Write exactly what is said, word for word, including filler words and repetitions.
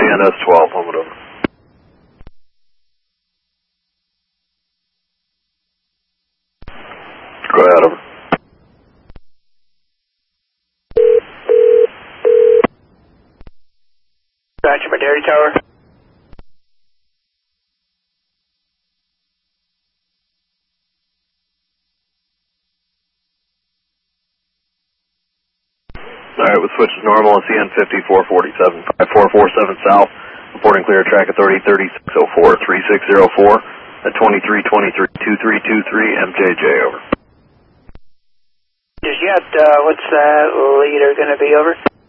N S twelve, hold it over. Go ahead, over. Roger, Madera Tower. Alright, we'll switch to normal. C N fifty-four forty-seven, five four four seven south. Reporting clear track at thirty thirty-six oh four, three six zero four at twenty-three twenty-three, two three two three, M J J, over. Just yet, uh, what's that leader going to be, over?